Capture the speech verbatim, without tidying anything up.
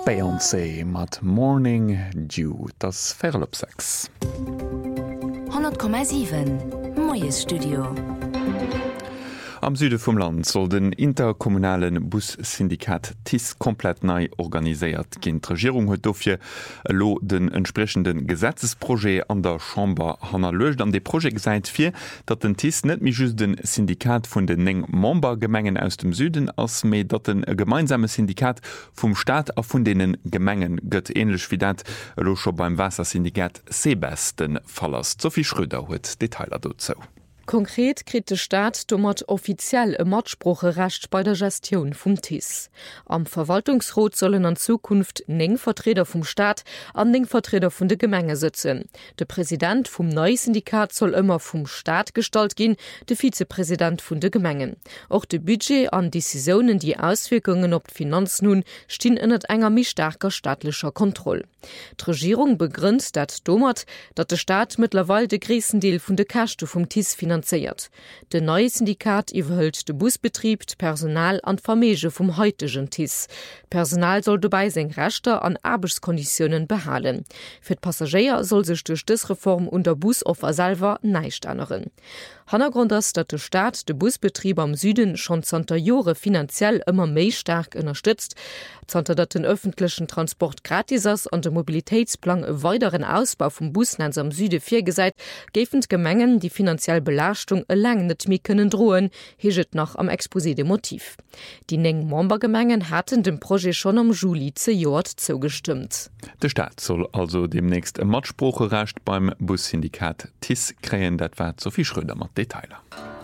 Beyoncé mat Morning Dew, das Ferl op sechs. hundert Komma sieben Moes Studio. Am Süde vum Land soll den interkommunalen Bussyndikat T I S komplett nei organiséiert ginn. Regierung huet dofir lo den entsprechenden Gesetzesproje an der Chamber hanner lecht an de Projekt seit fir, dat den T I S net mi just den Syndikat vun den eng Membergemengen aus dem Süden ass méi dat den e gemeinsame Syndikat vum Staat a vun denen Gemengen gëtt ähnlich wie dat lo scho beim Wassersyndikat Seebesten fallers. Sophie Schröder huet Detailer dozo. Konkret krit de Staat dommert offiziell e Matspruche racht bei der Gestion vum T I S. Am Verwaltungsrat sollen an Zukunft neng Vertreter vum Staat an neng Vertreter vun de Gemenge sitzen. De Präsident vum neue Syndikat soll immer vum Staat gestalt gin, de Vizepräsident vun de Gemengen. Auch de Budget an Decisionen, die Auswirkungen op Finanz nun, stehen ënnert enger mi starker staatlicher Kontrolle. Die Regierung begründet dat dommert, dat de Staat mittlerweile de Griesendeel vun de Kachte vum T I S finanziert. De neue Syndikat iwwerhëlt de Busbetrieb, Personal an Vermege vum heutigen T I S. Personal soll dabei seg Rechter an Arbeitskonditionen behalen. Für Passagier soll sich durch das Reform unter Busoffer selber neicht anderen. Hintergrund ist, dass der Staat de Busbetrieb am Süden schon zwanzig Jahre finanziell immer mehr stark unterstützt, zwanzig dat den öffentlichen Transport gratis ist und der Mobilitätsplan einen weiteren Ausbau vom Busnetz am Süden vorgesehen, geben Gemengen die finanzielle Belastung lang nicht mehr können drohen, heget noch am Exposé de Motiv. Die neng Membergemengen hatten dem Projekt schon am Juli zu Jahr zugestimmt. Der Staat soll also demnächst ein Matspruch recht beim Bussyndikat T I S kreieren, das war Sophie Schröder mit Detailer.